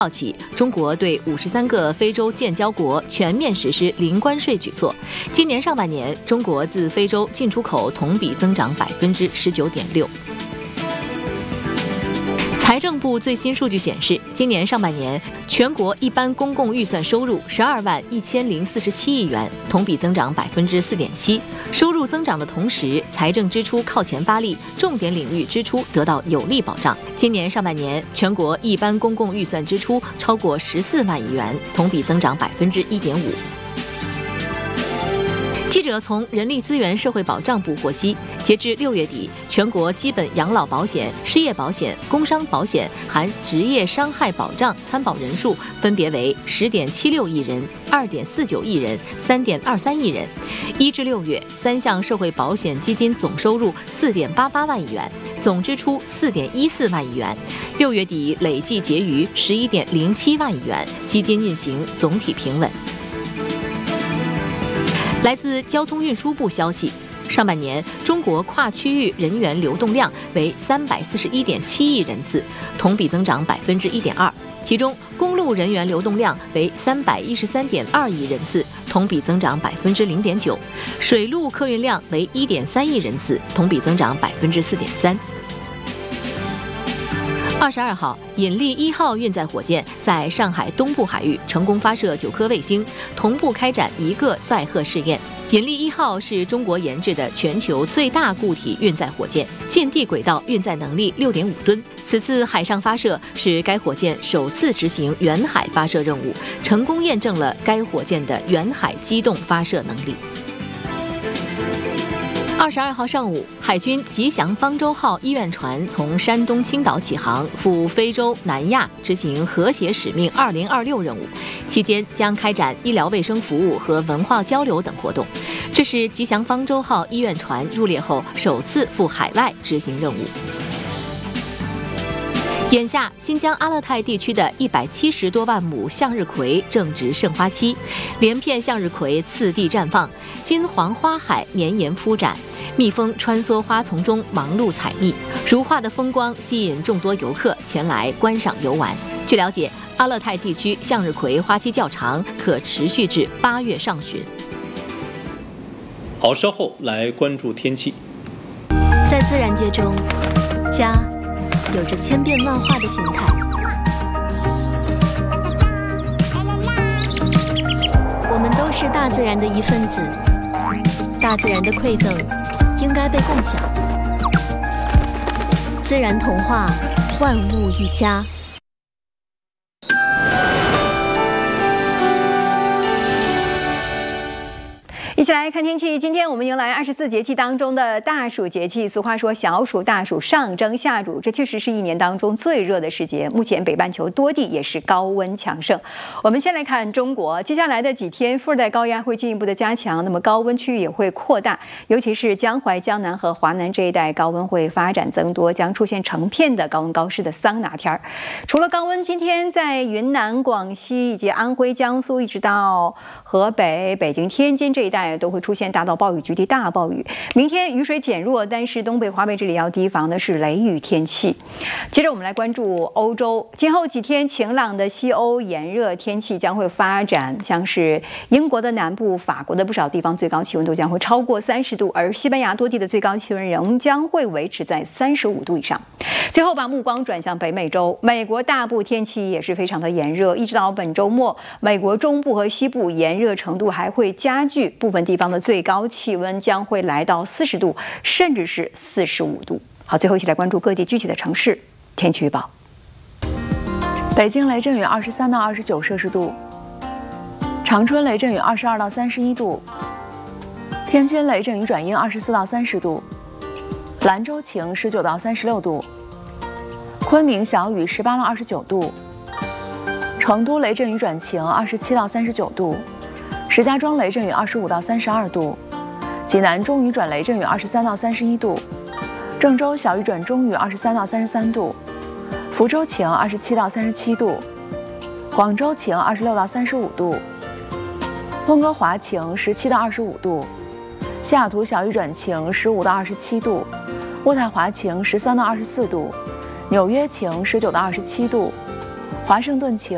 号起，中国对53个非洲建交国全面实施零关税举措。今年上半年，中国自非洲进出口同比增长19.6%。财政部最新数据显示，今年上半年全国一般公共预算收入12万1047亿元，同比增长4.7%。收入增长的同时，财政支出靠前发力，重点领域支出得到有力保障。今年上半年，全国一般公共预算支出超过14万亿元，同比增长1.5%。记者从人力资源社会保障部获悉，截至6月底，全国基本养老保险、失业保险、工伤保险含职业伤害保障参保人数分别为10.76亿人、2.49亿人、3.23亿人。1至6月，3项社会保险基金总收入4.88万亿元，总支出4.14万亿元。6月底累计结余11.07万亿元，基金运行总体平稳。来自交通运输部消息，上半年中国跨区域人员流动量为341.7亿人次，同比增长1.2%。其中，公路人员流动量为313.2亿人次，同比增长0.9%；水路客运量为1.3亿人次，同比增长4.3%。22号，引力1号运载火箭在上海东部海域成功发射9颗卫星，同步开展1个载荷试验。引力1号是中国研制的全球最大固体运载火箭，近地轨道运载能力6.5吨。此次海上发射是该火箭首次执行远海发射任务，成功验证了该火箭的远海机动发射能力。22号上午，海军吉祥方舟号医院船从山东青岛起航，赴非洲、南亚执行和谐使命2026任务，期间将开展医疗卫生服务和文化交流等活动。这是吉祥方舟号医院船入列后首次赴海外执行任务。眼下，新疆阿勒泰地区的170多万亩向日葵正值盛花期，连片向日葵次第绽放，金黄花海绵延铺展，蜜蜂穿梭花丛中忙碌采蜜，如画的风光吸引众多游客前来观赏游玩。据了解，阿勒泰地区向日葵花期较长，可持续至8月上旬。 好，稍后来关注天气。 在自然界中，家有着千变万化的形态。我们都是大自然的一份子，大自然的馈赠应该被共享。自然童话，万物一家。 一起来看天气。今天我们迎来24节气当中的大暑节气。俗话说小暑大暑上蒸下煮，这确实是一年当中最热的时节。目前北半球多地也是高温强盛。我们先来看中国，接下来的几天副热带高压会进一步的加强，那么高温区域也会扩大，尤其是江淮、江南和华南这一带高温会发展增多，将出现成片的高温高湿的桑拿天儿。除了高温，今天在云南、广西以及安徽、江苏一直到河北、北京、天津这一带都会出现大到暴雨、局地大暴雨。明天雨水减弱，但是东北、华北这里要提防的是雷雨天气。接着我们来关注欧洲，今后几天晴朗的西欧炎热天气将会发展，像是英国的南部、法国的不少地方最高气温都将会超过30度，而西班牙多地的最高气温仍将会维持在35度以上。最后把目光转向北美洲，美国大部天气也是非常的炎热，一直到本周末，美国中部和西部炎热程度还会加剧，部分地方的最高气温将会来到40度，甚至是45度。好，最后一起来关注各地具体的城市天气预报。 北京雷阵雨23到29摄氏度，长春雷阵雨22到31度，天津雷阵雨转阴24到30度，兰州晴19到36度，昆明小雨18到29度，成都雷阵雨转晴27到39度，石家庄雷阵雨25到32度，济南中雨转雷阵雨23到31度，郑州小雨转中雨23到33度，福州晴27到37度，广州晴26到35度，温哥华晴17到25度，西雅图小雨转晴15到27度，渥太华晴13到24度，纽约晴19到27度，华盛顿晴